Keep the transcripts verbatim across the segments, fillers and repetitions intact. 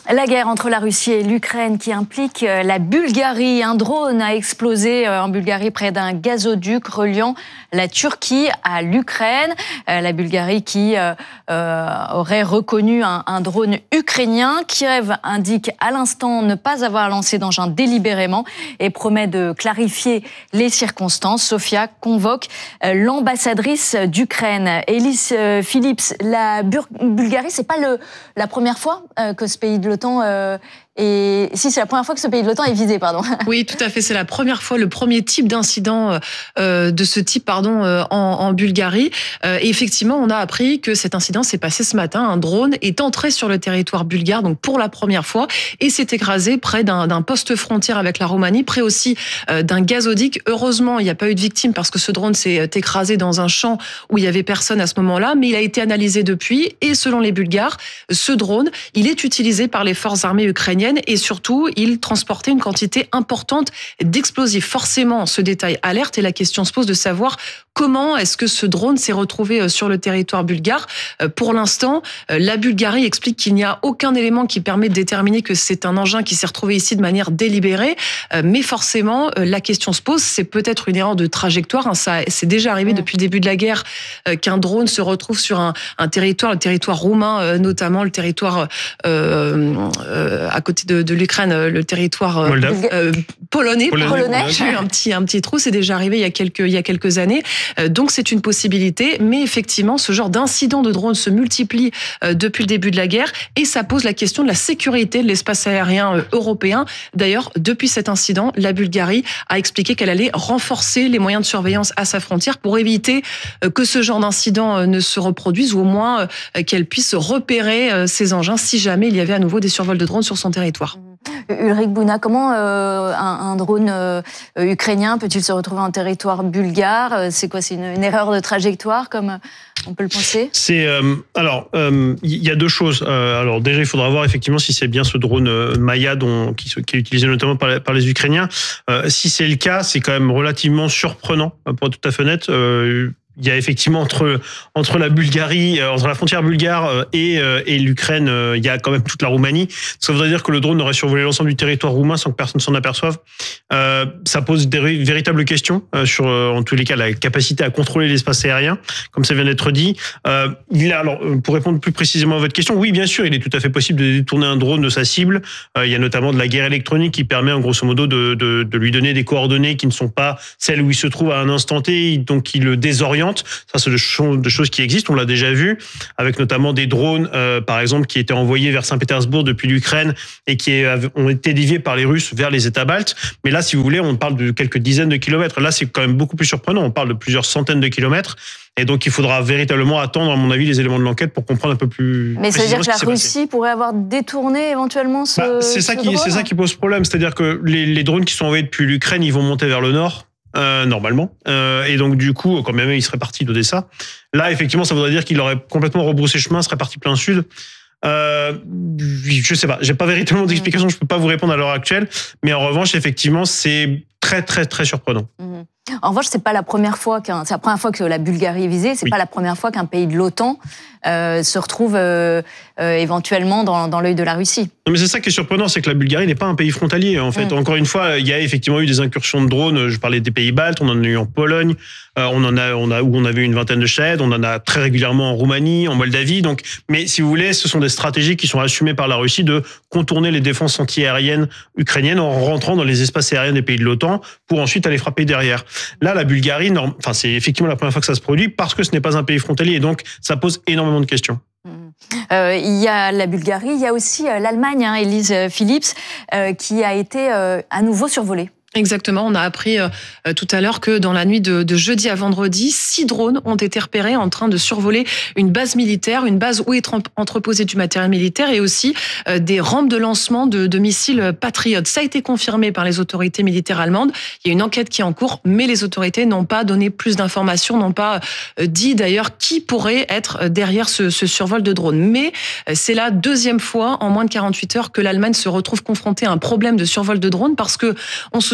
La guerre entre la Russie et l'Ukraine qui implique la Bulgarie. Un drone a explosé en Bulgarie près d'un gazoduc reliant la Turquie à l'Ukraine. La Bulgarie qui euh, aurait reconnu un, un drone ukrainien. Kiev indique à l'instant ne pas avoir lancé d'engin délibérément et promet de clarifier les circonstances. Sofia convoque l'ambassadrice d'Ukraine. Elise Phillips, la Bur- Bulgarie, c'est pas le, la première fois que ce pays de l'OTAN euh, et si c'est la première fois que ce pays de l'OTAN est visé, pardon. Oui, tout à fait. C'est la première fois, le premier type d'incident euh, de ce type, pardon, euh, en, en Bulgarie. Euh, et effectivement, on a appris que cet incident s'est passé ce matin. Un drone est entré sur le territoire bulgare, donc pour la première fois, et s'est écrasé près d'un, d'un poste frontière avec la Roumanie, près aussi euh, d'un gazoduc. Heureusement, il n'y a pas eu de victime parce que ce drone s'est écrasé dans un champ où il y avait personne à ce moment-là, mais il a été analysé depuis. Et selon les Bulgares, ce drone, il est utilisé par les forces armées ukrainiennes. Et surtout, il transportait une quantité importante d'explosifs. Forcément, ce détail alerte et la question se pose de savoir comment est-ce que ce drone s'est retrouvé sur le territoire bulgare. Pour l'instant, la Bulgarie explique qu'il n'y a aucun élément qui permet de déterminer que c'est un engin qui s'est retrouvé ici de manière délibérée. Mais forcément, la question se pose, c'est peut-être une erreur de trajectoire. Ça, c'est déjà arrivé mmh. depuis le début de la guerre qu'un drone se retrouve sur un, un territoire, le territoire roumain notamment, le territoire euh, euh, à côté de, de l'Ukraine, le territoire euh, polonais. Polonais. polonais. J'ai eu un petit, un petit trou, c'est déjà arrivé il y a quelques, il y a quelques années. Donc c'est une possibilité, mais effectivement, ce genre d'incident de drone se multiplie depuis le début de la guerre et ça pose la question de la sécurité de l'espace aérien européen. D'ailleurs, depuis cet incident, la Bulgarie a expliqué qu'elle allait renforcer les moyens de surveillance à sa frontière pour éviter que ce genre d'incident ne se reproduise ou au moins qu'elle puisse repérer ces engins si jamais il y avait à nouveau des survols de drones sur son territoire. Ulrich Bouna, comment euh, un, un drone euh, ukrainien peut-il se retrouver en territoire bulgare ? C'est quoi ? C'est une, une erreur de trajectoire, comme on peut le penser ? C'est euh, alors il euh, y a deux choses. Euh, alors déjà, il faudra voir effectivement si c'est bien ce drone euh, Maya dont qui, qui est utilisé notamment par, par les Ukrainiens. Euh, si c'est le cas, c'est quand même relativement surprenant, pour être tout à fait honnête. Euh, Il y a effectivement entre entre la Bulgarie, entre la frontière bulgare et et l'Ukraine, il y a quand même toute la Roumanie. Ça voudrait dire que le drone aurait survolé l'ensemble du territoire roumain sans que personne s'en aperçoive. Euh, ça pose des véritables questions sur, en tous les cas, la capacité à contrôler l'espace aérien, comme ça vient d'être dit. Euh, il a, alors, pour répondre plus précisément à votre question, oui, bien sûr, il est tout à fait possible de détourner un drone de sa cible. Euh, il y a notamment de la guerre électronique qui permet, en grosso modo, de de, de lui donner des coordonnées qui ne sont pas celles où il se trouve à un instant T, donc il le désoriente. Ça, c'est des choses qui existent. On l'a déjà vu avec notamment des drones, euh, par exemple, qui étaient envoyés vers Saint-Pétersbourg depuis l'Ukraine et qui ont été déviés par les Russes vers les États baltes. Mais là, si vous voulez, on parle de quelques dizaines de kilomètres. Là, c'est quand même beaucoup plus surprenant. On parle de plusieurs centaines de kilomètres. Et donc, il faudra véritablement attendre, à mon avis, les éléments de l'enquête pour comprendre un peu plus. Mais ça veut dire que la Russie passé. pourrait avoir détourné éventuellement ce. Bah, c'est ça ce qui, drone. c'est ça qui pose problème. C'est-à-dire que les, les drones qui sont envoyés depuis l'Ukraine, ils vont monter vers le nord. Euh, normalement. Euh, et donc, du coup, quand même, il serait parti d'Odessa. Là, effectivement, ça voudrait dire qu'il aurait complètement rebroussé chemin, serait parti plein sud. Euh, je sais pas, j'ai pas véritablement d'explication, je peux pas vous répondre à l'heure actuelle. Mais en revanche, effectivement, c'est très, très, très surprenant. Mmh. En revanche, c'est pas la première fois qu'un, c'est la première fois que la Bulgarie est visée. C'est oui. pas la première fois qu'un pays de l'OTAN euh, se retrouve euh, euh, éventuellement dans, dans l'œil de la Russie. Non, mais c'est ça qui est surprenant, c'est que la Bulgarie n'est pas un pays frontalier. En fait, mmh. encore une fois, il y a effectivement eu des incursions de drones. Je parlais des pays baltes, on en a eu en Pologne, euh, on en a, on a où on avait une vingtaine de Shahed, on en a très régulièrement en Roumanie, en Moldavie. Donc, mais si vous voulez, ce sont des stratégies qui sont assumées par la Russie de contourner les défenses anti-aériennes ukrainiennes en rentrant dans les espaces aériens des pays de l'OTAN pour ensuite aller frapper derrière. Là, la Bulgarie, non, enfin, c'est effectivement la première fois que ça se produit parce que ce n'est pas un pays frontalier et donc ça pose énormément de questions. Euh, il y a la Bulgarie, il y a aussi euh, l'Allemagne, hein, Elise Phillips, euh, qui a été euh, à nouveau survolée. Exactement, on a appris euh, tout à l'heure que dans la nuit de, de jeudi à vendredi, six drones ont été repérés en train de survoler une base militaire, une base où est entreposé du matériel militaire et aussi euh, des rampes de lancement de, de missiles Patriot. Ça a été confirmé par les autorités militaires allemandes. Il y a une enquête qui est en cours, mais les autorités n'ont pas donné plus d'informations, n'ont pas euh, dit d'ailleurs qui pourrait être derrière ce, ce survol de drones. Mais euh, c'est la deuxième fois en moins de quarante-huit heures que l'Allemagne se retrouve confrontée à un problème de survol de drones parce que on se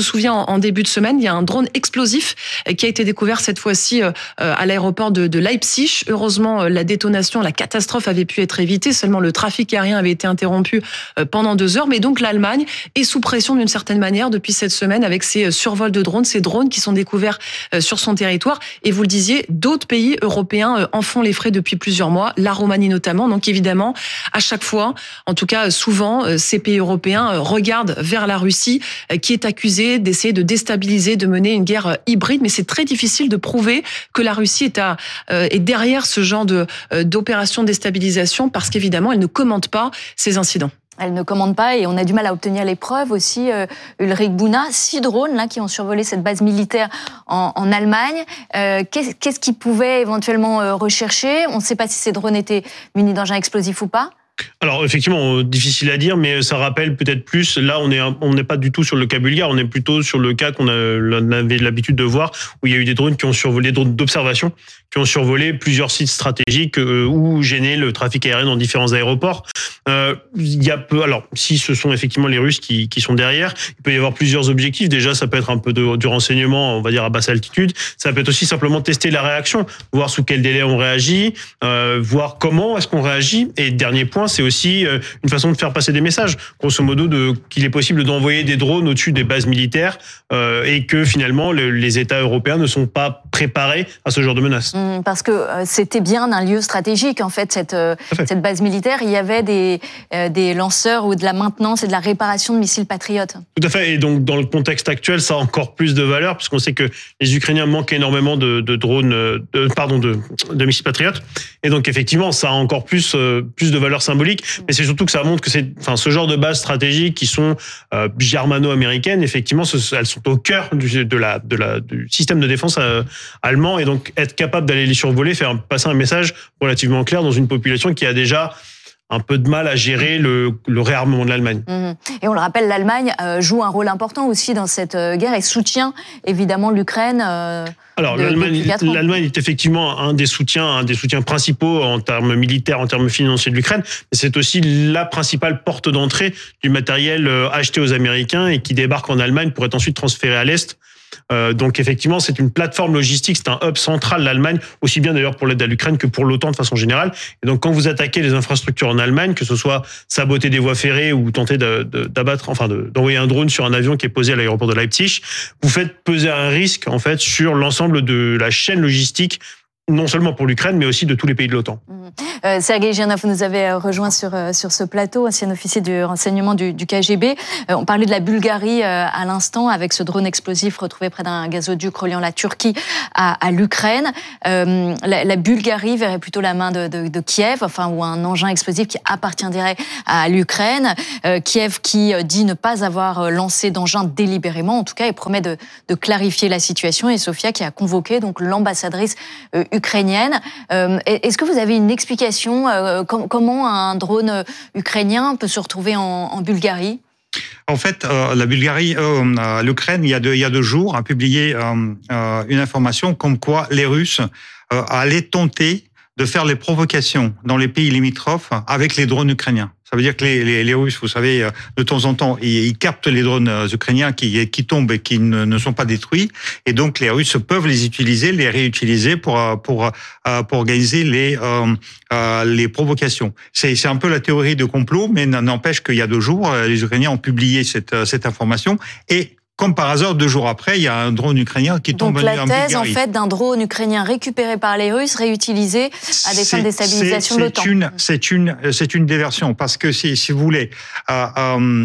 souvient, en, en début de semaine, il y a un drone explosif qui a été découvert cette fois-ci euh, à l'aéroport de, de Leipzig. Heureusement, la détonation, la catastrophe avait pu être évitée. Seulement, le trafic aérien avait été interrompu euh, pendant deux heures. Mais donc, l'Allemagne est sous pression d'une certaine manière depuis cette semaine avec ces survols de drones, ces drones qui sont découverts euh, sur son territoire. Et vous le disiez, d'autres pays européens euh, en font les frais depuis plusieurs mois, la Roumanie notamment. Donc, évidemment, à chaque fois, en tout cas souvent, euh, ces pays européens euh, regardent vers la Russie, euh, qui est accusée d'essayer de déstabiliser, de mener une guerre euh, hybride. Mais c'est très difficile de prouver que la Russie est, à, euh, est derrière ce genre de, euh, d'opération de déstabilisation parce qu'évidemment, elle ne commente pas ces incidents. Elle ne commande pas et on a du mal à obtenir les preuves aussi. Euh, Ulrich Bouna, six drones là, qui ont survolé cette base militaire en, en Allemagne. Euh, qu'est-ce, qu'est-ce qu'ils pouvaient éventuellement euh, rechercher ? On ne sait pas si ces drones étaient munis d'engins explosifs ou pas. Alors effectivement, difficile à dire, mais ça rappelle peut-être plus. Là, on est on n'est pas du tout sur le cas bulgare, on est plutôt sur le cas qu'on a, on avait l'habitude de voir, où il y a eu des drones qui ont survolé, des drones d'observation, qui ont survolé plusieurs sites stratégiques euh, ou gêné le trafic aérien dans différents aéroports. Euh, il y a peu. Alors, si ce sont effectivement les Russes qui qui sont derrière, il peut y avoir plusieurs objectifs. Déjà, ça peut être un peu de, du renseignement, on va dire à basse altitude. Ça peut être aussi simplement tester la réaction, voir sous quel délai on réagit, euh, voir comment est-ce qu'on réagit. Et dernier point, c'est aussi une façon de faire passer des messages, grosso modo, de, qu'il est possible d'envoyer des drones au-dessus des bases militaires euh, et que finalement le, les États européens ne sont pas préparés à ce genre de menaces. Mmh, parce que euh, c'était bien un lieu stratégique, en fait, cette, euh, fait. cette base militaire. Il y avait des, euh, des lanceurs ou de la maintenance et de la réparation de missiles patriotes. Tout à fait. Et donc, dans le contexte actuel, ça a encore plus de valeur, puisqu'on sait que les Ukrainiens manquent énormément de, de drones, de, pardon, de, de missiles patriotes. Et donc, effectivement, ça a encore plus, euh, plus de valeur symbolique. Mais c'est surtout que ça montre que c'est, enfin, ce genre de bases stratégiques qui sont euh, germano-américaines, effectivement, ce, elles sont au cœur du, de la, de la, du système de défense euh, allemand, et donc être capable d'aller les survoler, faire passer un message relativement clair dans une population qui a déjà un peu de mal à gérer le, le réarmement de l'Allemagne. Mmh. Et on le rappelle, l'Allemagne euh, joue un rôle important aussi dans cette euh, guerre et soutient évidemment l'Ukraine. Euh, Alors de, l'Allemagne, l'Allemagne est effectivement un des soutiens, un des soutiens principaux en termes militaires, en termes financiers de l'Ukraine, mais c'est aussi la principale porte d'entrée du matériel acheté aux Américains et qui débarque en Allemagne pour être ensuite transféré à l'Est. Euh, donc effectivement, c'est une plateforme logistique, c'est un hub central, l'Allemagne, aussi bien d'ailleurs pour l'aide à l'Ukraine que pour l'OTAN de façon générale. Et donc quand vous attaquez les infrastructures en Allemagne, que ce soit saboter des voies ferrées ou tenter de, de, d'abattre, enfin de, d'envoyer un drone sur un avion qui est posé à l'aéroport de Leipzig, vous faites peser un risque en fait sur l'ensemble de la chaîne logistique, non seulement pour l'Ukraine, mais aussi de tous les pays de l'OTAN. Euh, Sergei Girnov, vous nous avez rejoint sur, sur ce plateau, ancien officier du renseignement du, du K G B. Euh, on parlait de la Bulgarie euh, à l'instant, avec ce drone explosif retrouvé près d'un gazoduc reliant la Turquie à, à l'Ukraine. Euh, la, la Bulgarie verrait plutôt la main de, de, de Kiev, enfin, ou un engin explosif qui appartiendrait à l'Ukraine. Euh, Kiev qui dit ne pas avoir lancé d'engin délibérément, en tout cas, et promet de, de clarifier la situation. Et Sofia qui a convoqué donc l'ambassadrice euh, ukrainienne. Euh, est-ce que vous avez une explication euh, com- comment un drone ukrainien peut se retrouver en, en Bulgarie ? En fait, euh, la Bulgarie, euh, l'Ukraine, il y a deux, il y a deux jours, a publié euh, euh, une information comme quoi les Russes euh, allaient tenter de faire les provocations dans les pays limitrophes avec les drones ukrainiens. Ça veut dire que les, les, les Russes, vous savez, de temps en temps, ils, ils captent les drones ukrainiens qui, qui tombent et qui ne, ne sont pas détruits. Et donc, les Russes peuvent les utiliser, les réutiliser pour, pour, pour organiser les, euh, les provocations. C'est, c'est un peu la théorie de complot, mais n'empêche qu'il y a deux jours, les Ukrainiens ont publié cette, cette information. Et comme par hasard, deux jours après, il y a un drone ukrainien qui tombe en Bulgarie. Donc la thèse, en fait, d'un drone ukrainien récupéré par les Russes, réutilisé à des fins de déstabilisation de l'OTAN. C'est une, c'est une, c'est une déversion, parce que si, si vous voulez, euh, euh,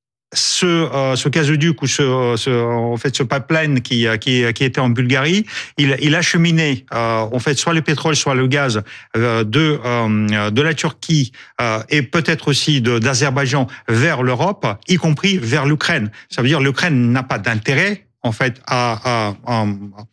ce, euh, ce gazoduc ou ce, ce, en fait, ce pipeline qui, qui, qui était en Bulgarie, il, il acheminait, euh, en fait, soit le pétrole, soit le gaz euh, de, euh, de la Turquie euh, et peut-être aussi de, d'Azerbaïdjan vers l'Europe, y compris vers l'Ukraine. Ça veut dire l'Ukraine n'a pas d'intérêt en fait, à, à,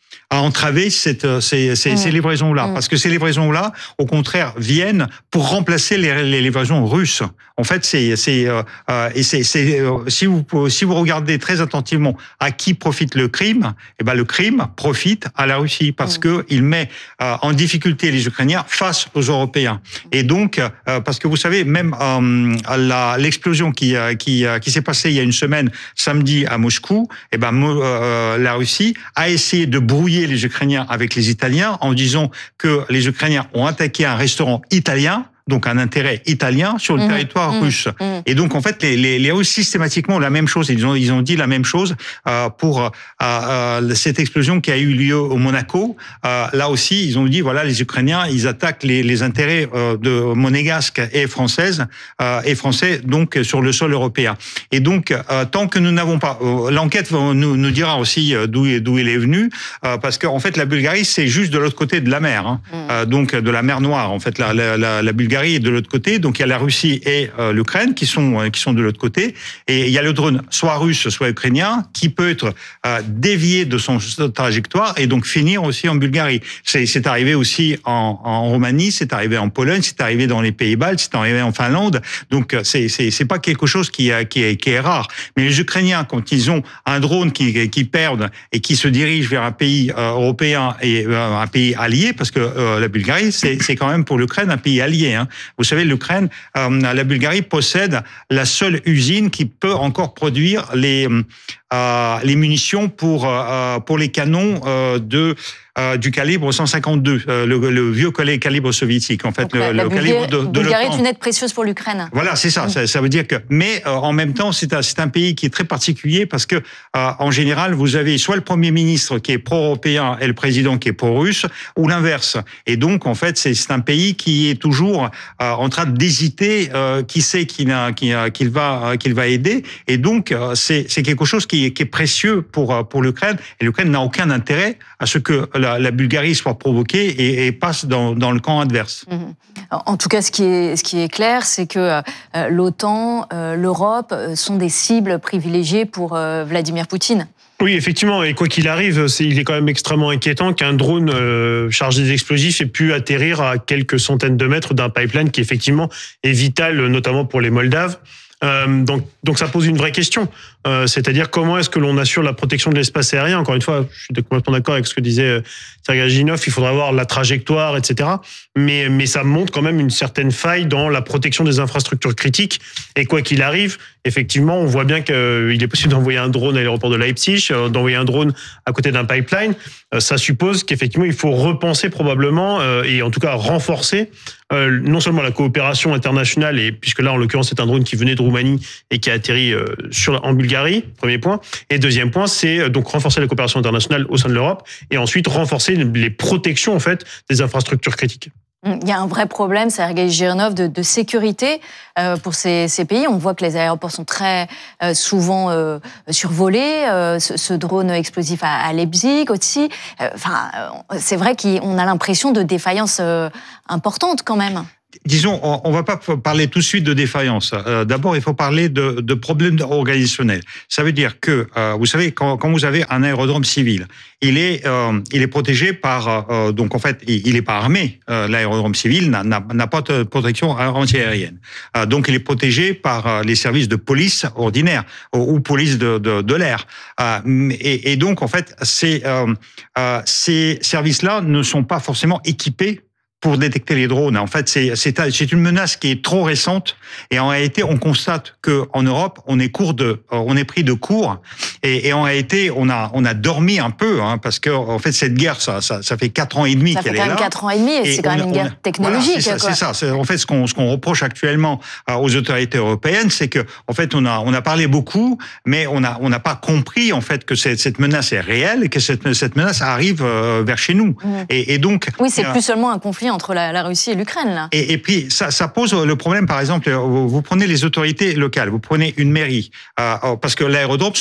à entraver cette, ces, ces, mmh. ces livraisons-là. Mmh. Parce que ces livraisons-là, au contraire, viennent pour remplacer les, les livraisons russes. En fait, c'est, c'est, euh, et c'est, c'est, euh, si vous, si vous regardez très attentivement à qui profite le Crime, eh ben, le Crime profite à la Russie parce mmh. que il met euh, en difficulté les Ukrainiens face aux Européens. Et donc, euh, parce que vous savez, même euh, la, l'explosion qui, qui, qui s'est passée il y a une semaine, samedi à Moscou, eh ben, euh, la Russie a essayé de brouiller les Ukrainiens avec les Italiens en disant que les Ukrainiens ont attaqué un restaurant italien, donc un intérêt italien sur le mmh, territoire mmh, russe. Mmh. Et donc en fait, les, les, les Russes systématiquement la même chose. Ils ont ils ont dit la même chose euh, pour euh, euh, cette explosion qui a eu lieu au Monaco. Euh, là aussi, ils ont dit voilà, les Ukrainiens, ils attaquent les, les intérêts euh, de monégasques et françaises euh, et français donc sur le sol européen. Et donc euh, tant que nous n'avons pas, euh, l'enquête nous, nous dira aussi d'où d'où il est venu, euh, parce qu'en fait la Bulgarie c'est juste de l'autre côté de la mer, hein, mmh. euh, donc de la mer Noire. En fait la la, la, la Bulgarie est de l'autre côté, donc il y a la Russie et euh, l'Ukraine qui sont euh, qui sont de l'autre côté, et il y a le drone soit russe soit ukrainien qui peut être euh, dévié de son trajectoire et donc finir aussi en Bulgarie. C'est, c'est arrivé aussi en, en Roumanie, c'est arrivé en Pologne, c'est arrivé dans les Pays-Baltes, c'est arrivé en Finlande. Donc c'est c'est c'est pas quelque chose qui qui est qui est rare. Mais les Ukrainiens, quand ils ont un drone qui qui perdent et qui se dirige vers un pays euh, européen et euh, un pays allié, parce que euh, la Bulgarie c'est c'est quand même pour l'Ukraine un pays allié, hein. Vous savez, l'Ukraine, euh, la Bulgarie possède la seule usine qui peut encore produire les euh, les munitions pour euh, pour les canons euh, de Euh, du calibre cent cinquante-deux, euh, le, le vieux calibre soviétique, en fait, donc, le, la, le la calibre de, de Bulgarie l'OTAN. est une aide précieuse pour l'Ukraine. Voilà, c'est ça, mmh. ça. Ça veut dire que, mais euh, en même temps, c'est un, c'est un pays qui est très particulier parce que, euh, en général, vous avez soit le premier ministre qui est pro-européen et le président qui est pro-russe, ou l'inverse. Et donc, en fait, c'est, c'est un pays qui est toujours euh, en train d'hésiter, euh, qui sait qu'il, a, qu'il, a, qu'il va qu'il va aider. Et donc, euh, c'est, c'est quelque chose qui est, qui est précieux pour pour l'Ukraine. Et l'Ukraine n'a aucun intérêt à ce que la, la Bulgarie soit provoquée et, et passe dans, dans le camp adverse. Mmh. En tout cas, ce qui est, ce qui est clair, c'est que euh, l'OTAN, euh, l'Europe sont des cibles privilégiées pour euh, Vladimir Poutine. Oui, effectivement, et quoi qu'il arrive, c'est, il est quand même extrêmement inquiétant qu'un drone euh, chargé d'explosifs ait pu atterrir à quelques centaines de mètres d'un pipeline qui, effectivement, est vital, notamment pour les Moldaves. Euh, donc, donc ça pose une vraie question, euh, c'est-à-dire comment est-ce que l'on assure la protection de l'espace aérien. Encore une fois, je suis complètement d'accord avec ce que disait Sergei Ginov, il faudra voir la trajectoire, et cetera. Mais, mais ça montre quand même une certaine faille dans la protection des infrastructures critiques. Et quoi qu'il arrive, effectivement, on voit bien qu'il est possible d'envoyer un drone à l'aéroport de Leipzig, d'envoyer un drone à côté d'un pipeline. Ça suppose qu'effectivement, il faut repenser probablement, et en tout cas renforcer, non seulement la coopération internationale, et puisque là, en l'occurrence, c'est un drone qui venait de Roumanie et qui a atterri sur, en Bulgarie, premier point. Et deuxième point, c'est donc renforcer la coopération internationale au sein de l'Europe, et ensuite renforcer les protections, en fait, des infrastructures critiques. Il y a un vrai problème, Sergei Girnov, de, de sécurité euh, pour ces, ces pays. On voit que les aéroports sont très euh, souvent euh, survolés. Euh, ce, ce drone explosif à, à Leipzig aussi. Enfin, euh, c'est vrai qu'on a l'impression de défaillance euh, importante quand même. Disons, on ne va pas parler tout de suite de défaillance. Euh, d'abord, il faut parler de, de problèmes organisationnels. Ça veut dire que, euh, vous savez, quand, quand vous avez un aérodrome civil, il est, euh, il est protégé par, euh, donc en fait, il n'est pas armé. Euh, l'aérodrome civil n'a, n'a, n'a pas de protection anti-aérienne. Euh, donc, il est protégé par les services de police ordinaires ou, ou police de, de, de l'air. Euh, et, et donc, en fait, ces, euh, euh, ces services-là ne sont pas forcément équipés pour détecter les drones. En fait, c'est, c'est, c'est une menace qui est trop récente, et en réalité, on constate que en Europe, on est court de, on est pris de court, et, et en réalité, on a, on a dormi un peu, hein, parce que en fait, cette guerre, ça, ça, ça fait quatre ans et demi ça qu'elle est là. Ça fait quand même quatre ans et demi, et, et c'est quand même une guerre technologique. Voilà, c'est, ça, quoi. c'est ça. C'est en fait ce qu'on, ce qu'on reproche actuellement aux autorités européennes, c'est que en fait, on a, on a parlé beaucoup, mais on a, on n'a pas compris en fait que cette, cette menace est réelle et que cette, cette menace arrive vers chez nous. Mmh. Et, et donc, oui, c'est euh, plus seulement un conflit entre la, la Russie et l'Ukraine, là. Et, et puis, ça, ça pose le problème, par exemple, vous, vous prenez les autorités locales, vous prenez une mairie, euh, parce que l'aérodrome se trouve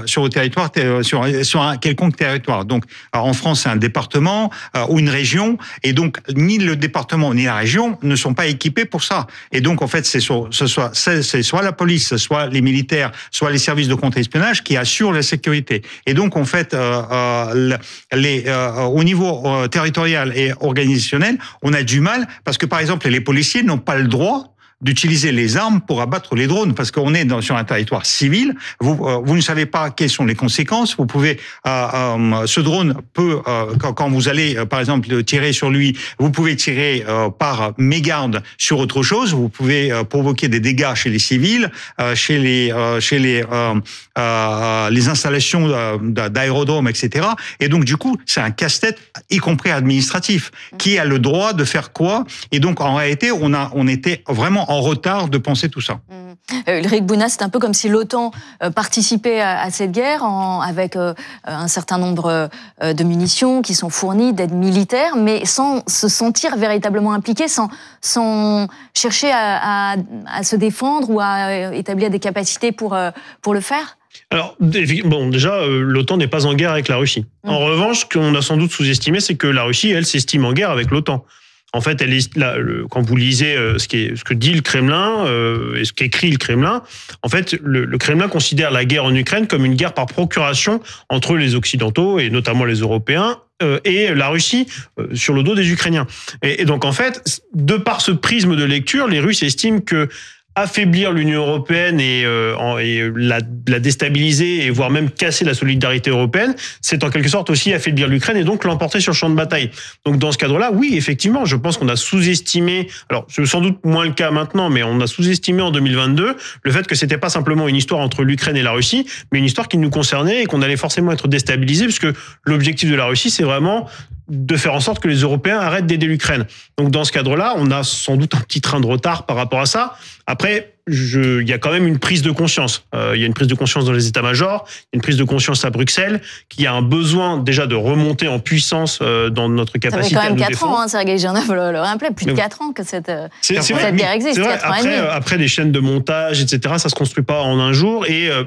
sur le territoire, sur, sur un quelconque territoire. Donc, alors en France, c'est un département euh, ou une région, et donc ni le département ni la région ne sont pas équipés pour ça. Et donc, en fait, c'est soit, ce soit, c'est, c'est soit la police, soit les militaires, soit les services de contre-espionnage qui assurent la sécurité. Et donc, en fait, euh, euh, les, euh, au niveau euh, territorial et organisationnel, on a du mal parce que, par exemple, les policiers n'ont pas le droit d'utiliser les armes pour abattre les drones, parce qu'on est dans, sur un territoire civil. Vous, euh, vous ne savez pas quelles sont les conséquences. Vous pouvez, euh, euh, ce drone peut, euh, quand, quand vous allez, euh, par exemple, tirer sur lui, vous pouvez tirer euh, par mégarde sur autre chose. Vous pouvez euh, provoquer des dégâts chez les civils, euh, chez les, euh, chez les, euh, euh, les installations d'aérodromes, et cetera. Et donc, du coup, c'est un casse-tête, y compris administratif. Qui a le droit de faire quoi? Et donc, en réalité, on a, on était vraiment en retard de penser tout ça. Mmh. Ulrich Bouna, c'est un peu comme si l'OTAN euh, participait à, à cette guerre en, avec euh, un certain nombre euh, de munitions qui sont fournies, d'aide militaire, mais sans se sentir véritablement impliqué, sans, sans chercher à, à, à se défendre ou à établir des capacités pour, euh, pour le faire. Alors, bon, déjà, euh, l'OTAN n'est pas en guerre avec la Russie. Mmh. En revanche, ce qu'on a sans doute sous-estimé, c'est que la Russie, elle, s'estime en guerre avec l'OTAN. En fait, elle est, là, le, quand vous lisez euh, ce, qui est, ce que dit le Kremlin euh, et ce qu'écrit le Kremlin, en fait, le, le Kremlin considère la guerre en Ukraine comme une guerre par procuration entre les Occidentaux et notamment les Européens euh, et la Russie euh, sur le dos des Ukrainiens. Et, et donc, en fait, de par ce prisme de lecture, les Russes estiment que affaiblir l'Union européenne et, euh, et la, la déstabiliser et voire même casser la solidarité européenne, c'est en quelque sorte aussi affaiblir l'Ukraine et donc l'emporter sur le champ de bataille. Donc dans ce cadre-là, oui, effectivement, je pense qu'on a sous-estimé, alors c'est sans doute moins le cas maintenant, mais on a sous-estimé en deux mille vingt-deux le fait que c'était pas simplement une histoire entre l'Ukraine et la Russie, mais une histoire qui nous concernait et qu'on allait forcément être déstabilisé, puisque l'objectif de la Russie, c'est vraiment de faire en sorte que les Européens arrêtent d'aider l'Ukraine. Donc dans ce cadre-là, on a sans doute un petit train de retard par rapport à ça. Après, je, il y a quand même une prise de conscience. Euh, il y a une prise de conscience dans les états-majors, une prise de conscience à Bruxelles, qu'il y a un besoin déjà de remonter en puissance euh, dans notre capacité à nous défendre. Ça fait quand même quatre ans, hein, Sergueï Girnev le, le rappelait, plus de quatre ans que cette, c'est, cette c'est vrai, guerre existe. C'est vrai. Après, euh, après, les chaînes de montage, et cetera, ça se construit pas en un jour. Et euh,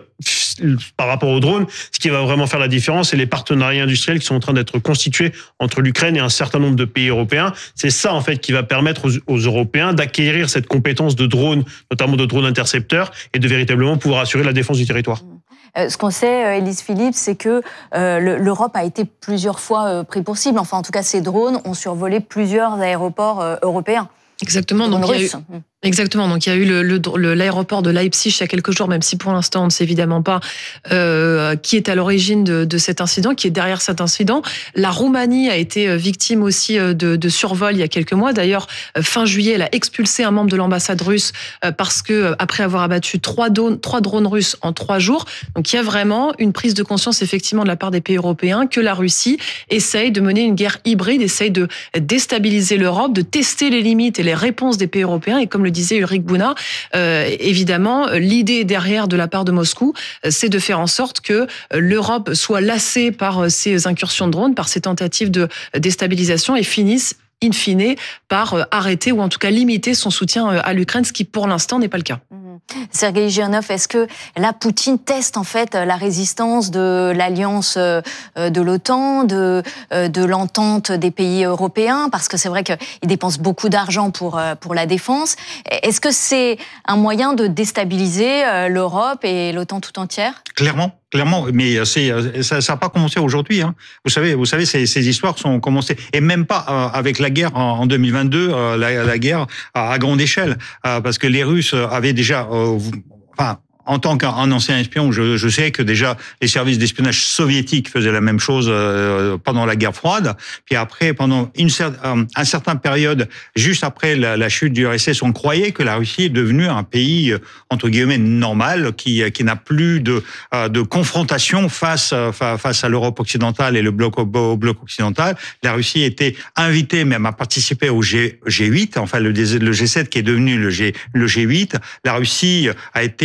par rapport aux drones, ce qui va vraiment faire la différence, c'est les partenariats industriels qui sont en train d'être constitués entre l'Ukraine et un certain nombre de pays européens. C'est ça, en fait, qui va permettre aux, aux Européens d'acquérir cette compétence de drones, notamment de drones intercepteurs, et de véritablement pouvoir assurer la défense du territoire. Euh, ce qu'on sait, Élise Philippe, c'est que euh, l'Europe a été plusieurs fois euh, pris pour cible. Enfin, en tout cas, ces drones ont survolé plusieurs aéroports euh, européens. Exactement. Donc, il y a eu... Exactement. Donc, il y a eu le, le, le, l'aéroport de Leipzig il y a quelques jours, même si pour l'instant, on ne sait évidemment pas euh, qui est à l'origine de, de cet incident, qui est derrière cet incident. La Roumanie a été victime aussi de, de survol il y a quelques mois. D'ailleurs, fin juillet, elle a expulsé un membre de l'ambassade russe parce que, après avoir abattu trois drones, trois drones russes en trois jours. Donc, il y a vraiment une prise de conscience, effectivement, de la part des pays européens que la Russie essaye de mener une guerre hybride, essaye de déstabiliser l'Europe, de tester les limites et les réponses des pays européens. Et comme le disait Ulrich Bouna, euh, évidemment, l'idée derrière de la part de Moscou, c'est de faire en sorte que l'Europe soit lassée par ces incursions de drones, par ces tentatives de déstabilisation et finisse in fine par arrêter ou en tout cas limiter son soutien à l'Ukraine, ce qui pour l'instant n'est pas le cas. Sergueï Girnev, est-ce que là, Poutine teste en fait la résistance de l'alliance de l'OTAN, de, de l'entente des pays européens, parce que c'est vrai qu'il dépense beaucoup d'argent pour, pour la défense. Est-ce que c'est un moyen de déstabiliser l'Europe et l'OTAN tout entière ? Clairement. Clairement, mais c'est, ça n'a pas commencé aujourd'hui. Hein. Vous savez, vous savez, ces, ces histoires sont commencées, et même pas euh, avec la guerre en, en deux mille vingt-deux, euh, la, la guerre à, à grande échelle, euh, parce que les Russes avaient déjà, euh, enfin. En tant qu'un ancien espion, je, je sais que déjà les services d'espionnage soviétiques faisaient la même chose euh, pendant la guerre froide. Puis après, pendant une euh, un certain période, juste après la, la chute du U R S S, on croyait que la Russie est devenue un pays entre guillemets normal, qui qui n'a plus de euh, de confrontation face face à l'Europe occidentale et le bloc au bloc occidental. La Russie était invitée même à participer au G, G8, enfin le, le G sept qui est devenu le G le G huit. La Russie a été euh,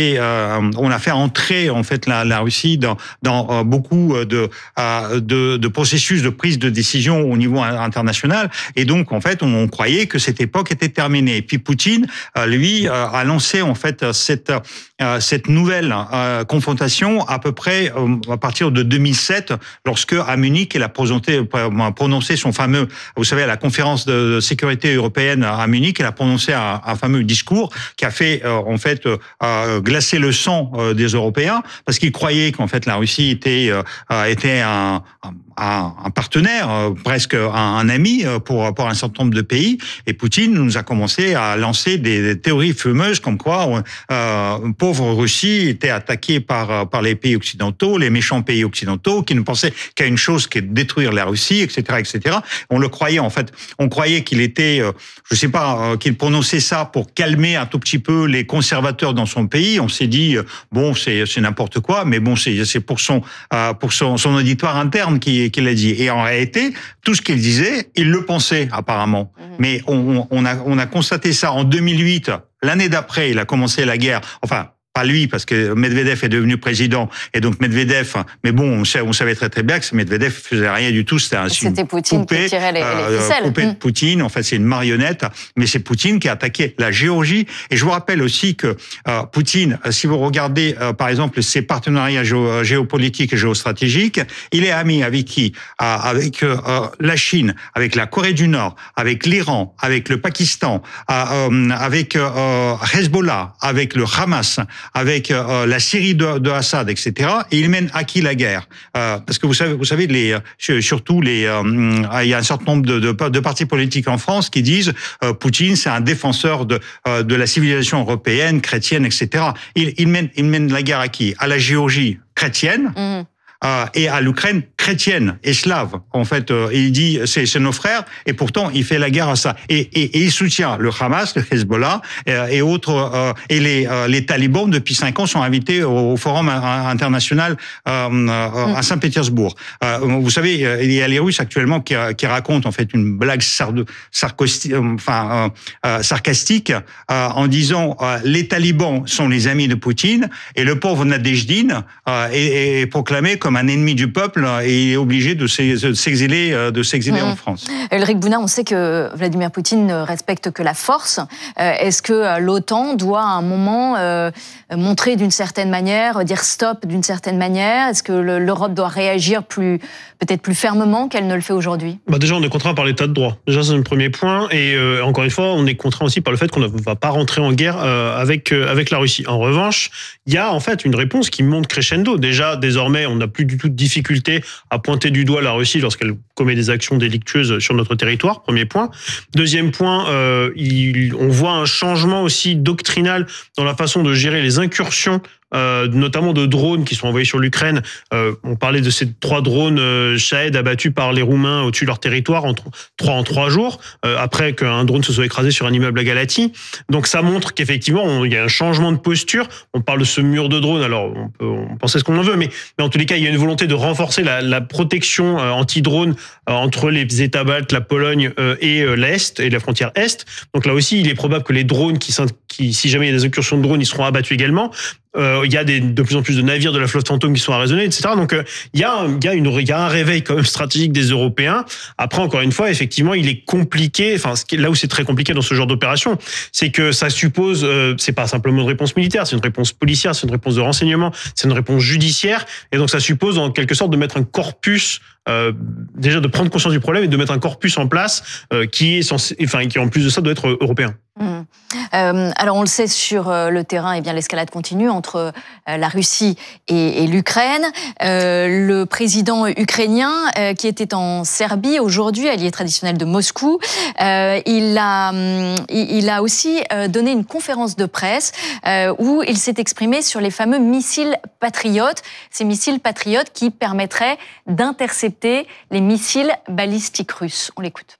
euh, on a fait entrer en fait la, la Russie dans, dans euh, beaucoup de, euh, de, de processus de prise de décision au niveau international. Et donc, en fait, on, on croyait que cette époque était terminée. Et puis Poutine, euh, lui, euh, a lancé en fait cette euh, cette nouvelle euh, confrontation à peu près euh, à partir de deux mille sept, lorsque à Munich, il a prononcé, prononcé son fameux, vous savez, à la conférence de sécurité européenne à Munich, il a prononcé un, un fameux discours qui a fait euh, en fait euh, glacer le sang euh, des Européens, parce qu'ils croyaient qu'en fait la Russie était euh, était un, un, un partenaire, euh, presque un, un ami pour pour un certain nombre de pays. Et Poutine nous a commencé à lancer des, des théories fumeuses comme quoi euh, pauvre Russie était attaquée par par les pays occidentaux, les méchants pays occidentaux, qui ne pensaient qu'à une chose, qui est de détruire la Russie, et cetera, et cetera. On le croyait en fait, on croyait qu'il était, euh, je sais pas, euh, qu'il prononçait ça pour calmer un tout petit peu les conservateurs dans son pays. On s'est dit euh, bon, c'est c'est n'importe quoi, mais bon, c'est c'est pour son euh, pour son son auditoire interne qui qui l'a dit. Et en réalité, tout ce qu'il disait, il le pensait apparemment. Mmh. Mais on on a on a constaté ça en deux mille huit. L'année d'après, il a commencé la guerre. Enfin. Pas lui, parce que Medvedev est devenu président, et donc Medvedev, mais bon, on, sait, on savait très très bien que Medvedev faisait rien du tout, c'était un C'était Poutine poupée, qui tirait les, les ficelles. Euh, poupée de Poutine, en fait c'est une marionnette, mais c'est Poutine qui a attaqué la Géorgie, et je vous rappelle aussi que euh, Poutine, si vous regardez euh, par exemple ses partenariats géo, géopolitiques et géostratégiques, il est ami avec qui euh, Avec euh, la Chine, avec la Corée du Nord, avec l'Iran, avec le Pakistan, euh, euh, avec euh, Hezbollah, avec le Hamas, avec euh, la Syrie de, de Assad, et cetera. Et il mène à qui la guerre euh, Parce que vous savez, vous savez, les, surtout les, euh, il y a un certain nombre de, de, de partis politiques en France qui disent euh, Poutine, c'est un défenseur de, euh, de la civilisation européenne, chrétienne, et cetera. Il, il mène, il mène la guerre à qui À la Géorgie chrétienne. Mmh. Euh, et à l'Ukraine chrétienne et slave. En fait, euh, il dit c'est, c'est nos frères, et pourtant il fait la guerre à ça. Et, et, et il soutient le Hamas, le Hezbollah euh, et autres. Euh, et les, euh, les talibans depuis cinq ans sont invités au, au Forum international euh, euh, à Saint-Pétersbourg. Euh, vous savez, il y a les Russes actuellement qui, qui racontent en fait une blague sarcastique, enfin euh, sarcastique, euh, en disant euh, les talibans sont les amis de Poutine, et le pauvre Nadejdine euh, est, est proclamé comme un ennemi du peuple et il est obligé de s'exiler, de s'exiler mmh. en France. Ulrich Bouna, on sait que Vladimir Poutine ne respecte que la force. Est-ce que l'OTAN doit à un moment euh, montrer d'une certaine manière, dire stop d'une certaine manière? Est-ce que l'Europe doit réagir plus, peut-être plus fermement qu'elle ne le fait aujourd'hui? Bah déjà, on est contraint par l'état de droit. Déjà, c'est le premier point. Et euh, encore une fois, on est contraint aussi par le fait qu'on ne va pas rentrer en guerre euh, avec, euh, avec la Russie. En revanche, il y a en fait une réponse qui monte crescendo. Déjà, désormais, on n'a plus du tout de difficulté à pointer du doigt la Russie lorsqu'elle commet des actions délictueuses sur notre territoire, premier point. Deuxième point, euh, il, on voit un changement aussi doctrinal dans la façon de gérer les incursions, Euh, notamment de drones qui sont envoyés sur l'Ukraine. Euh, on parlait de ces trois drones euh, Shahed abattus par les Roumains au-dessus de leur territoire en trois en trois jours, euh, après qu'un drone se soit écrasé sur un immeuble à Galati. Donc ça montre qu'effectivement, on, il y a un changement de posture. On parle de ce mur de drones, alors on peut on penser ce qu'on en veut, mais, mais en tous les cas, il y a une volonté de renforcer la, la protection euh, anti-drone euh, entre les États baltes, la Pologne euh, et euh, l'Est, et la frontière Est. Donc là aussi, il est probable que les drones, qui, qui si jamais il y a des incursions de drones, ils seront abattus également. Euh, il y a des, de plus en plus de navires de la flotte fantôme qui sont arraisonnés, et cetera. Donc euh, il y a, il y a une, il y a un réveil quand même stratégique des Européens. Après, encore une fois, effectivement, il est compliqué. Enfin, ce qui, là où c'est très compliqué dans ce genre d'opération, c'est que ça suppose, euh, c'est pas simplement une réponse militaire, c'est une réponse policière, c'est une réponse de renseignement, c'est une réponse judiciaire, et donc ça suppose en quelque sorte de mettre un corpus. Euh, déjà de prendre conscience du problème et de mettre un corpus en place euh, qui est censé, enfin qui en plus de ça doit être européen. Mmh. Euh, alors on le sait sur le terrain, eh bien l'escalade continue entre euh, la Russie et, et l'Ukraine. Euh, le président ukrainien euh, qui était en Serbie aujourd'hui, allié traditionnel de Moscou, euh, il a il a aussi donné une conférence de presse euh, où il s'est exprimé sur les fameux missiles patriotes, ces missiles patriotes qui permettraient d'intercepter les missiles balistiques russes. On l'écoute.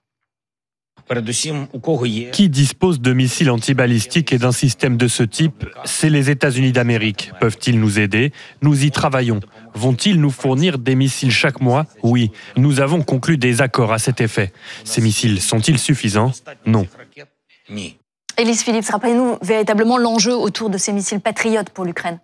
Qui dispose de missiles antibalistiques et d'un système de ce type? C'est les États-Unis d'Amérique. Peuvent-ils nous aider? Nous y travaillons. Vont-ils nous fournir des missiles chaque mois? Oui. Nous avons conclu des accords à cet effet. Ces missiles sont-ils suffisants? Non. Élise Phillips, rappelez-nous véritablement l'enjeu autour de ces missiles patriotes pour l'Ukraine.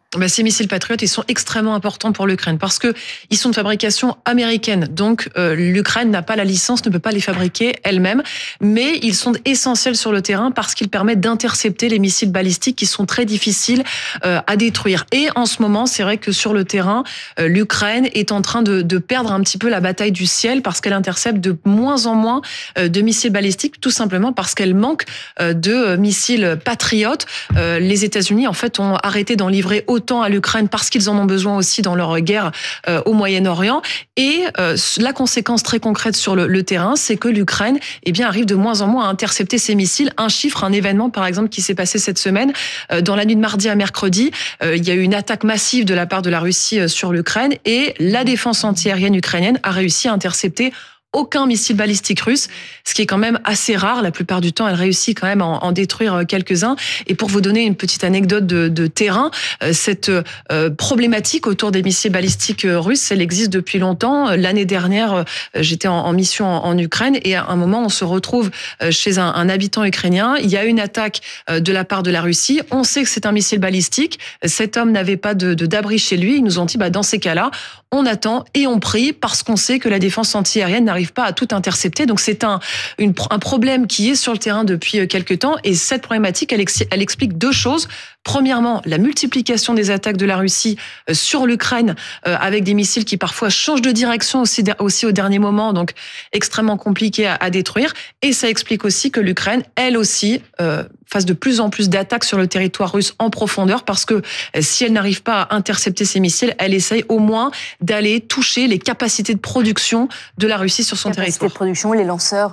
Ben, ces missiles Patriot, ils sont extrêmement importants pour l'Ukraine parce que ils sont de fabrication américaine. Donc, euh, l'Ukraine n'a pas la licence, ne peut pas les fabriquer elle-même. Mais ils sont essentiels sur le terrain parce qu'ils permettent d'intercepter les missiles balistiques qui sont très difficiles euh, à détruire. Et en ce moment, c'est vrai que sur le terrain, euh, l'Ukraine est en train de, de perdre un petit peu la bataille du ciel parce qu'elle intercepte de moins en moins euh, de missiles balistiques, tout simplement parce qu'elle manque euh, de missiles Patriot. Euh, les États-Unis, en fait, ont arrêté d'en livrer autant à l'Ukraine parce qu'ils en ont besoin aussi dans leur guerre euh, au Moyen-Orient. Et euh, la conséquence très concrète sur le, le terrain, c'est que l'Ukraine eh bien, arrive de moins en moins à intercepter ces missiles. Un chiffre, un événement, par exemple, qui s'est passé cette semaine, euh, dans la nuit de mardi à mercredi, euh, il y a eu une attaque massive de la part de la Russie euh, sur l'Ukraine et la défense antiaérienne ukrainienne a réussi à intercepter aucun missile balistique russe, ce qui est quand même assez rare. La plupart du temps, elle réussit quand même à en, en détruire quelques-uns. Et pour vous donner une petite anecdote de, de terrain, euh, cette euh, problématique autour des missiles balistiques russes, elle existe depuis longtemps. L'année dernière, euh, j'étais en, en mission en, en Ukraine et à un moment, on se retrouve euh, chez un, un habitant ukrainien. Il y a une attaque euh, de la part de la Russie. On sait que c'est un missile balistique. Cet homme n'avait pas de, de d'abri chez lui. Ils nous ont dit, bah, dans ces cas-là, on attend et on prie parce qu'on sait que la défense antiaérienne n'arrive pas à tout intercepter. Donc c'est un, une, un problème qui est sur le terrain depuis quelques temps. Et cette problématique, elle, elle explique deux choses. Premièrement, la multiplication des attaques de la Russie sur l'Ukraine euh, avec des missiles qui parfois changent de direction aussi, aussi au dernier moment, donc extrêmement compliqué à, à détruire. Et ça explique aussi que l'Ukraine, elle aussi, euh, fasse de plus en plus d'attaques sur le territoire russe en profondeur parce que si elle n'arrive pas à intercepter ces missiles, elle essaye au moins d'aller toucher les capacités de production de la Russie sur son capacité territoire. de production, les lanceurs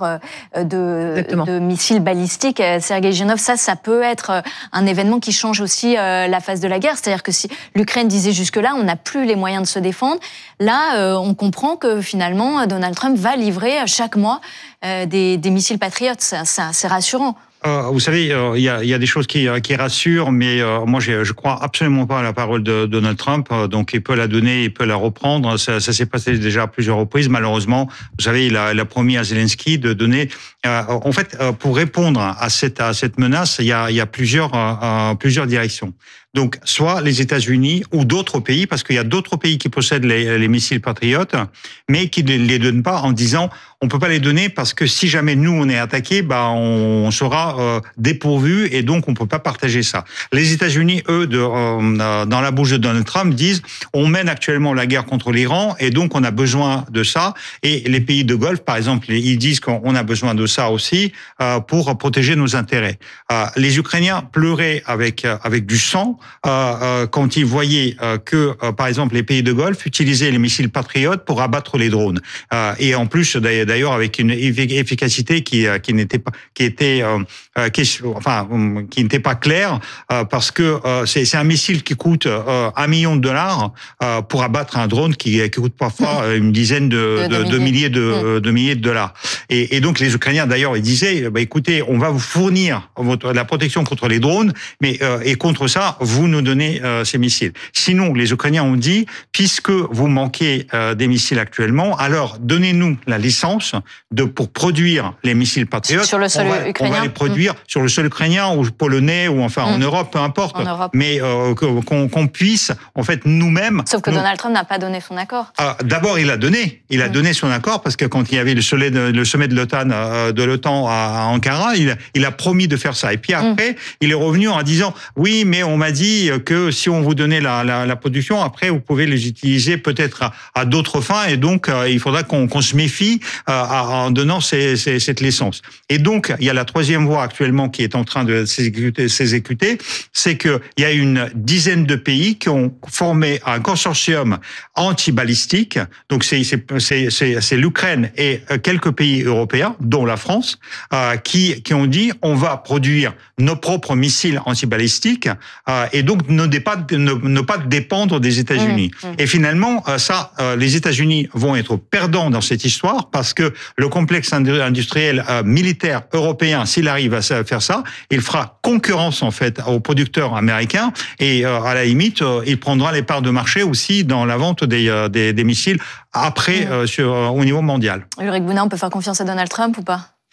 de, de missiles balistiques. Sergueï Genov, ça, ça peut être un événement qui change aussi la phase de la guerre. C'est-à-dire que si l'Ukraine disait jusque-là, on n'a plus les moyens de se défendre, là, on comprend que finalement, Donald Trump va livrer chaque mois des, des missiles Patriot. Ça, ça, c'est rassurant. Euh, vous savez, il euh, y, a, y a des choses qui, qui rassurent, mais euh, moi, je, je crois absolument pas à la parole de Donald Trump. Euh, donc, il peut la donner, il peut la reprendre. Ça, ça s'est passé déjà à plusieurs reprises. Malheureusement, vous savez, il a, il a promis à Zelensky de donner. Euh, en fait, euh, pour répondre à cette, à cette menace, il y a, y a plusieurs, euh, plusieurs directions. Donc, soit les États-Unis ou d'autres pays, parce qu'il y a d'autres pays qui possèdent les, les missiles Patriot, mais qui ne les donnent pas en disant on peut pas les donner parce que si jamais nous on est attaqué, bah on sera euh, dépourvu et donc on peut pas partager ça. Les États-Unis, eux, de, euh, dans la bouche de Donald Trump, disent on mène actuellement la guerre contre l'Iran et donc on a besoin de ça. Et les pays de Golfe, par exemple, ils disent qu'on a besoin de ça aussi euh, pour protéger nos intérêts. Euh, les Ukrainiens pleuraient avec avec du sang euh, euh, quand ils voyaient euh, que, euh, par exemple, les pays de Golfe utilisaient les missiles Patriot pour abattre les drones. Euh, et en plus, d'ailleurs, avec une efficacité qui qui n'était pas qui était euh, qui, enfin qui n'était pas claire euh, parce que euh, c'est c'est un missile qui coûte euh, un million de dollars euh, pour abattre un drone qui qui coûte parfois une dizaine de de, de, de milliers de, de milliers de dollars. Et, et donc les Ukrainiens d'ailleurs ils disaient bah écoutez on va vous fournir votre, la protection contre les drones mais euh, et contre ça vous nous donnez euh, ces missiles. Sinon les Ukrainiens ont dit puisque vous manquez euh, des missiles actuellement alors donnez-nous la licence de pour produire les missiles Patriot. Sur le sol on va, ukrainien. On va les produire mmh. sur le sol ukrainien ou polonais ou enfin mmh. en Europe, peu importe. Mais euh, qu'on qu'on puisse en fait nous-mêmes. Sauf que nous... Donald Trump n'a pas donné son accord. Ah, d'abord il a donné, il a mmh. donné son accord parce que quand il y avait le sommet de, le sommet de l'OTAN euh, de l'OTAN à, à Ankara, il, il a promis de faire ça. Et puis après, mmh. il est revenu en disant oui, mais on m'a dit que si on vous donnait la, la, la production, après vous pouvez les utiliser peut-être à, à d'autres fins et donc euh, il faudra qu'on qu'on se méfie euh, en donnant ces, ces, cette licence. Et donc il y a la troisième voie actuellement qui est en train de s'exécuter, s'exécuter c'est que il y a une dizaine de pays qui ont formé un consortium anti-balistique. Donc c'est c'est c'est c'est l'Ukraine et quelques pays européens, dont la France, euh, qui qui ont dit on va produire nos propres missiles anti-balistiques euh, et donc ne, dépa, ne, ne pas dépendre des États-Unis. Mmh, mmh. Et finalement, euh, ça, euh, les États-Unis vont être perdants dans cette histoire parce que le complexe industriel euh, militaire européen, s'il arrive à faire ça, il fera concurrence en fait aux producteurs américains et euh, à la limite, euh, il prendra les parts de marché aussi dans la vente des euh, des, des missiles après mmh. euh, sur euh, au niveau mondial. Ulrich Bouna, on peut faire confiance à Donald Trump ou pas?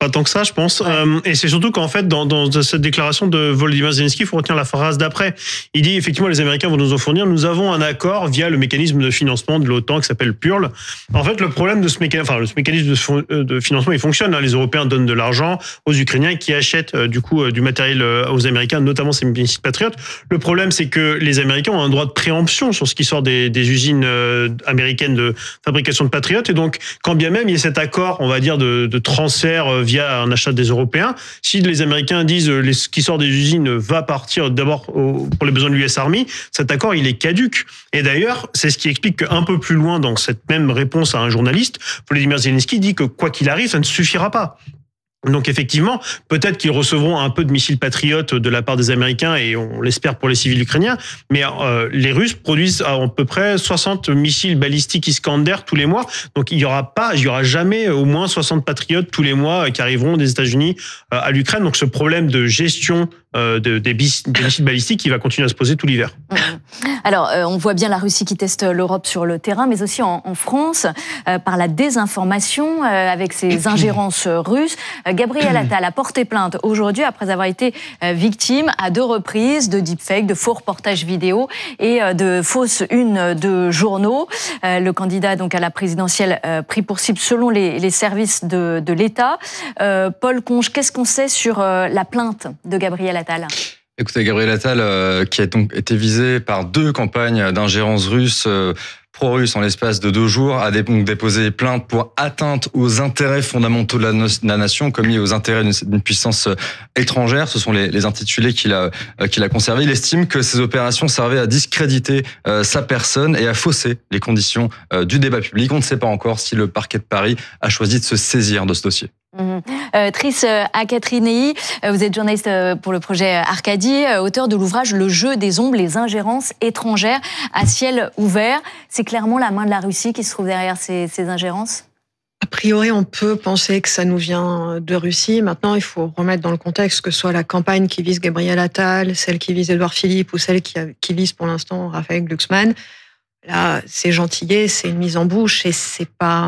pas tant que ça, je pense. Ouais. Euh, et c'est surtout qu'en fait, dans, dans cette déclaration de Volodymyr Zelensky, il faut retenir la phrase d'après. Il dit effectivement, les Américains vont nous en fournir. Nous avons un accord via le mécanisme de financement de l'OTAN qui s'appelle P U R L. En fait, le problème de ce mécanisme, enfin, ce mécanisme de, de financement, il fonctionne. Hein. Les Européens donnent de l'argent aux Ukrainiens qui achètent euh, du coup euh, du matériel euh, aux Américains, notamment ces missiles Patriot. Le problème, c'est que les Américains ont un droit de préemption sur ce qui sort des, des usines euh, américaines de fabrication de Patriot. Et donc, quand bien même il y a cet accord, on va dire, de, de transfert euh, via un achat des Européens, si les Américains disent euh, les, ce qui sort des usines va partir d'abord au, pour les besoins de l'U S Army, cet accord, il est caduque. Et d'ailleurs, c'est ce qui explique qu'un peu plus loin, dans cette même réponse à un journaliste, Volodymyr Zelensky dit que quoi qu'il arrive, ça ne suffira pas. Donc effectivement, peut-être qu'ils recevront un peu de missiles patriotes de la part des Américains et on l'espère pour les civils ukrainiens, mais euh, les Russes produisent à peu près soixante missiles balistiques Iskander tous les mois. Donc il y aura pas, il y aura jamais au moins soixante patriotes tous les mois qui arriveront des États-Unis à l'Ukraine. Donc ce problème de gestion euh, de, des, bis, des missiles balistiques, il va continuer à se poser tout l'hiver. Alors euh, on voit bien la Russie qui teste l'Europe sur le terrain, mais aussi en, en France euh, par la désinformation euh, avec ses ingérences russes. Gabriel Attal a porté plainte aujourd'hui après avoir été victime à deux reprises de deepfake, de faux reportages vidéo et de fausses unes de journaux. Le candidat donc à la présidentielle pris pour cible selon les, les services de, de l'État. Euh, Paul Conche, qu'est-ce qu'on sait sur la plainte de Gabriel Attal ? Écoutez, Gabriel Attal, euh, qui a donc été visé par deux campagnes d'ingérence russe, euh, pro-russe en l'espace de deux jours, a donc déposé plainte pour atteinte aux intérêts fondamentaux de la, no- de la nation, commis aux intérêts d'une, d'une puissance étrangère. Ce sont les, les intitulés qu'il a, euh, qu'il a conservés. Il estime que ces opérations servaient à discréditer euh, sa personne et à fausser les conditions euh, du débat public. On ne sait pas encore si le parquet de Paris a choisi de se saisir de ce dossier. Mmh. Euh, Trice Akatrinei, vous êtes journaliste pour le projet Arcadie, auteur de l'ouvrage Le jeu des ombres, les ingérences étrangères à ciel ouvert. C'est clairement la main de la Russie qui se trouve derrière ces, ces ingérences ? A priori, on peut penser que ça nous vient de Russie. Maintenant, il faut remettre dans le contexte que ce soit la campagne qui vise Gabriel Attal, celle qui vise Édouard Philippe ou celle qui, a, qui vise pour l'instant Raphaël Glucksmann. Là, c'est gentillet, c'est une mise en bouche et c'est pas...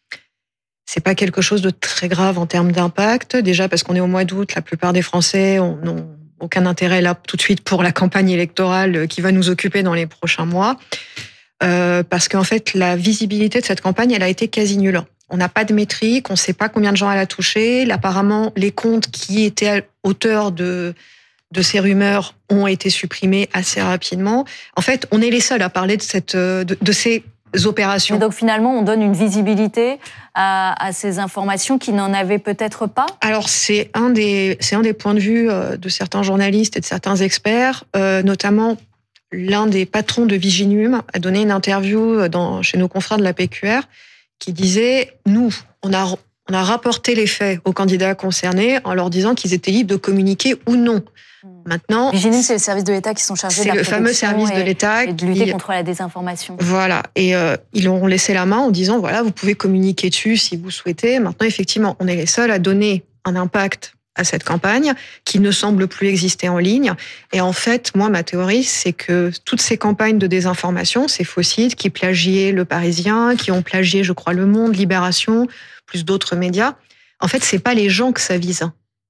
C'est pas quelque chose de très grave en termes d'impact. Déjà parce qu'on est au mois d'août, la plupart des Français n'ont aucun intérêt là tout de suite pour la campagne électorale qui va nous occuper dans les prochains mois. Euh, parce qu'en fait, la visibilité de cette campagne, elle a été quasi nulle. On n'a pas de métrique, on ne sait pas combien de gens elle a touché. Apparemment, les comptes qui étaient auteurs de, de ces rumeurs ont été supprimés assez rapidement. En fait, on est les seuls à parler de, cette, de, de ces opérations. Et donc finalement, on donne une visibilité à, à ces informations qui n'en avaient peut-être pas ? Alors c'est un des, c'est un des points de vue de certains journalistes et de certains experts, euh, notamment l'un des patrons de Viginum a donné une interview dans, chez nos confrères de la P Q R qui disait « Nous, on a, on a rapporté les faits aux candidats concernés en leur disant qu'ils étaient libres de communiquer ou non. » Maintenant, Viginum, c'est le service de l'État qui sont chargés de la protection. C'est le fameux service et, de l'État et de lutter qui, contre la désinformation. Voilà, et euh, ils ont laissé la main en disant voilà, vous pouvez communiquer dessus si vous souhaitez. Maintenant, effectivement, on est les seuls à donner un impact à cette campagne qui ne semble plus exister en ligne. Et en fait, moi, ma théorie, c'est que toutes ces campagnes de désinformation, ces faux sites qui plagiaient Le Parisien, qui ont plagié, je crois, Le Monde, Libération, plus d'autres médias, en fait, c'est pas les gens que ça vise.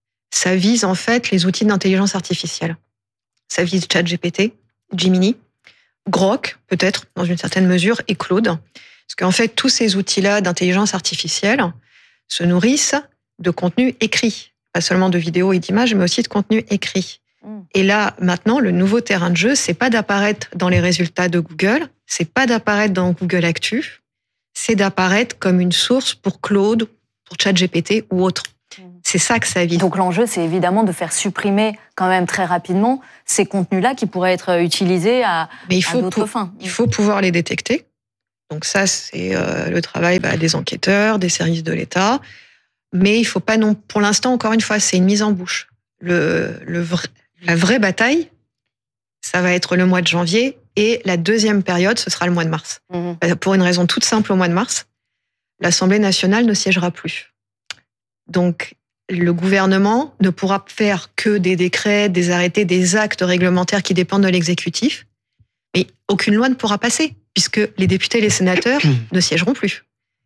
Ça vise en fait les outils d'intelligence artificielle. Ça vise ChatGPT, Gemini, Grok, peut-être, dans une certaine mesure, et Claude. Parce qu'en fait, tous ces outils-là d'intelligence artificielle se nourrissent de contenu écrit. Pas seulement de vidéos et d'images, mais aussi de contenu écrit. Mmh. Et là, maintenant, le nouveau terrain de jeu, c'est pas d'apparaître dans les résultats de Google, c'est pas d'apparaître dans Google Actu, c'est d'apparaître comme une source pour Claude, pour ChatGPT ou autre. C'est ça que ça vise. Donc l'enjeu, c'est évidemment de faire supprimer quand même très rapidement ces contenus-là qui pourraient être utilisés à, Mais il faut à d'autres pour, fins. Il faut pouvoir les détecter. Donc ça, c'est euh, le travail bah, des enquêteurs, des services de l'État. Mais il faut pas non. Pour l'instant, encore une fois, c'est une mise en bouche. Le, le vrai, la vraie bataille, ça va être le mois de janvier, et la deuxième période, ce sera le mois de mars. Mmh. Pour une raison toute simple, au mois de mars, l'Assemblée nationale ne siégera plus. Donc, le gouvernement ne pourra faire que des décrets, des arrêtés, des actes réglementaires qui dépendent de l'exécutif, mais aucune loi ne pourra passer, puisque les députés et les sénateurs ne siégeront plus.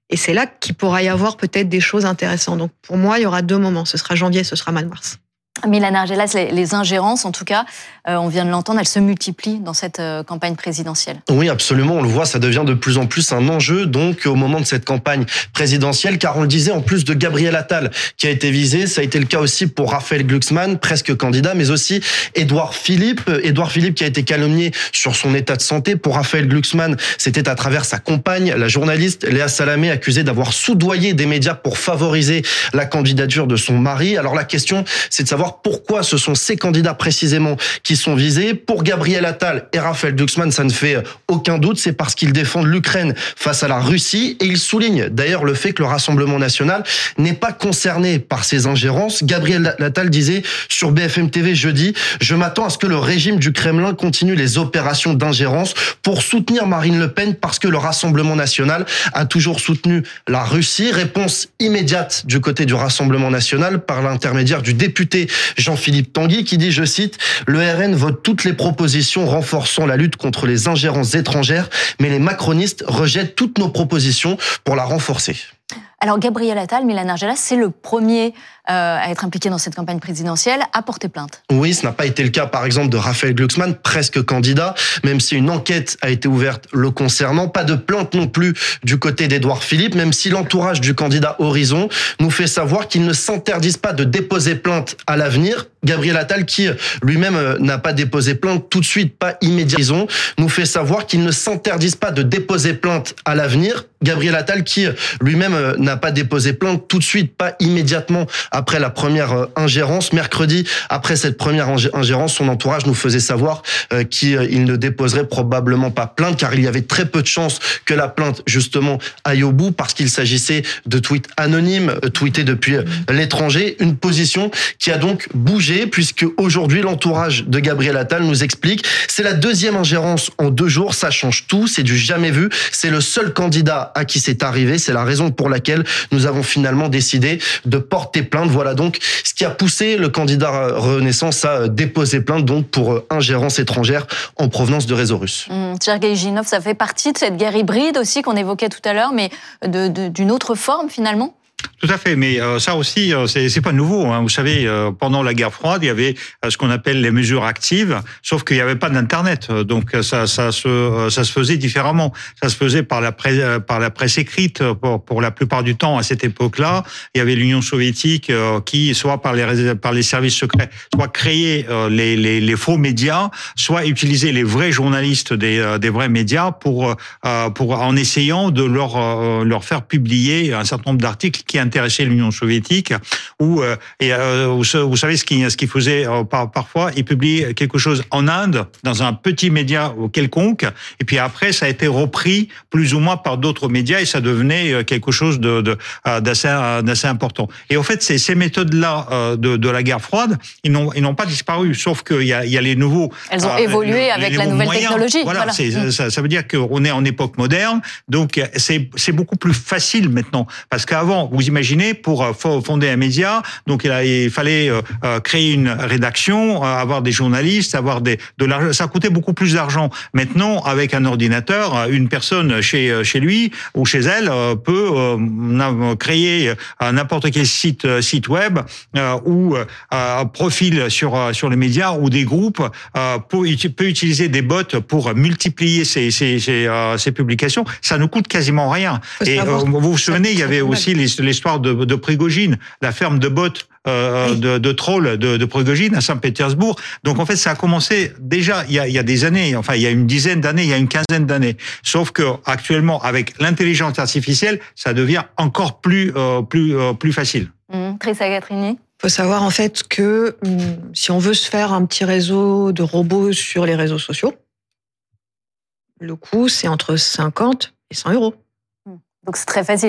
Et c'est là qu'il pourra y avoir peut-être des choses intéressantes. Donc pour moi, il y aura deux moments. Ce sera janvier, ce sera mois de mars. Mylène Argelas, les, les ingérences, en tout cas, euh, on vient de l'entendre, elles se multiplient dans cette euh, campagne présidentielle. Oui, absolument, on le voit, ça devient de plus en plus un enjeu, donc, au moment de cette campagne présidentielle, car on le disait, en plus de Gabriel Attal qui a été visé, ça a été le cas aussi pour Raphaël Glucksmann, presque candidat, mais aussi Édouard Philippe. Édouard Philippe qui a été calomnié sur son état de santé. Pour Raphaël Glucksmann, c'était à travers sa compagne, la journaliste Léa Salamé, accusée d'avoir soudoyé des médias pour favoriser la candidature de son mari. Alors la question, c'est de savoir pourquoi ce sont ces candidats précisément qui sont visés. Pour Gabriel Attal et Raphaël Glucksmann, ça ne fait aucun doute, c'est parce qu'ils défendent l'Ukraine face à la Russie, et ils soulignent d'ailleurs le fait que le Rassemblement national n'est pas concerné par ces ingérences. Gabriel Attal disait sur B F M T V jeudi: « Je m'attends à ce que le régime du Kremlin continue les opérations d'ingérence pour soutenir Marine Le Pen parce que le Rassemblement national a toujours soutenu la Russie. » Réponse immédiate du côté du Rassemblement national par l'intermédiaire du député Jean-Philippe Tanguy qui dit, je cite, « Le R N vote toutes les propositions renforçant la lutte contre les ingérences étrangères, mais les macronistes rejettent toutes nos propositions pour la renforcer. » Alors Gabriel Attal, Mylène Argelas, c'est le premier euh, à être impliqué dans cette campagne présidentielle, à porter plainte. Oui, ce n'a pas été le cas, par exemple, de Raphaël Glucksmann, presque candidat, même si une enquête a été ouverte le concernant. Pas de plainte non plus du côté d'Édouard Philippe, même si l'entourage du candidat Horizon nous fait savoir qu'il ne s'interdise pas de déposer plainte à l'avenir. Gabriel Attal, qui lui-même n'a pas déposé plainte tout de suite, pas immédiatement, nous fait savoir qu'il ne s'interdise pas de déposer plainte à l'avenir. Gabriel Attal, qui lui-même n'a pas déposé plainte tout de suite, pas immédiatement après la première ingérence. Mercredi, après cette première ingérence, son entourage nous faisait savoir qu'il ne déposerait probablement pas plainte, car il y avait très peu de chances que la plainte, justement, aille au bout, parce qu'il s'agissait de tweets anonymes, tweetés depuis l'étranger. Une position qui a donc bougé, puisque aujourd'hui, l'entourage de Gabriel Attal nous explique, c'est la deuxième ingérence en deux jours, ça change tout, c'est du jamais vu, c'est le seul candidat à qui c'est arrivé, c'est la raison pour laquelle nous avons finalement décidé de porter plainte. Voilà donc ce qui a poussé le candidat Renaissance à déposer plainte donc pour ingérence étrangère en provenance de réseaux russes. Mmh, Sergueï Ginov, ça fait partie de cette guerre hybride aussi qu'on évoquait tout à l'heure, mais de, de, d'une autre forme finalement ? Tout à fait, mais euh, ça aussi, euh, c'est, c'est pas nouveau. Hein. Vous savez, euh, pendant la guerre froide, il y avait euh, ce qu'on appelle les mesures actives, sauf qu'il n'y avait pas d'internet, donc ça, ça se, euh, ça se faisait différemment. Ça se faisait par la presse, euh, par la presse écrite. Pour, pour la plupart du temps, à cette époque-là, il y avait l'Union soviétique euh, qui, soit par les, par les services secrets, soit créait euh, les, les, les faux médias, soit utilisait les vrais journalistes des, euh, des vrais médias pour, euh, pour en essayant de leur, euh, leur faire publier un certain nombre d'articles qui intéressait l'Union soviétique, où euh, et euh, vous, vous savez ce qu'il ce qu'il faisait euh, par, parfois, il publiait quelque chose en Inde dans un petit média quelconque, et puis après ça a été repris plus ou moins par d'autres médias et ça devenait quelque chose de, de d'assez d'assez important. Et en fait, ces, ces méthodes-là euh, de, de la guerre froide, ils n'ont ils n'ont pas disparu, sauf qu'il y a il y a les nouveaux. Elles ont euh, évolué les, avec les la nouvelle moyens. Technologie. Voilà, voilà. C'est, Mmh. ça, ça veut dire qu'on est en époque moderne, donc c'est c'est beaucoup plus facile maintenant, parce qu'avant, vous imaginez, pour fonder un média, donc il, a, il fallait euh, créer une rédaction, avoir des journalistes, avoir des de l'argent. Ça coûtait beaucoup plus d'argent. Maintenant, avec un ordinateur, une personne chez chez lui ou chez elle peut euh, créer n'importe quel site site web euh, ou un profil sur sur les médias ou des groupes, euh, peut, peut utiliser des bots pour multiplier ses ses, ses, euh, ses publications. Ça ne coûte quasiment rien. Et euh, vous vous souvenez, il y avait aussi l'histoire de, de Prigojine, la ferme de bots euh, oui. de, de trolls de, de Prigojine à Saint-Pétersbourg. Donc en fait, ça a commencé déjà il y a, il y a des années, enfin il y a une dizaine d'années, il y a une quinzaine d'années. Sauf que actuellement, avec l'intelligence artificielle, ça devient encore plus euh, plus euh, plus facile. Mmh. Trisha Gatrini. Il faut savoir en fait que si on veut se faire un petit réseau de robots sur les réseaux sociaux, le coût c'est entre cinquante et cent euros. Donc c'est très facile.